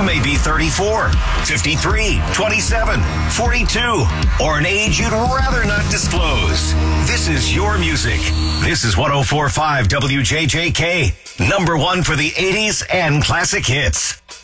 may be 34, 53, 27, 42, or an age you'd rather not disclose. This is your music. This is 104.5 WJJK. Number one for the 80s and classic hits.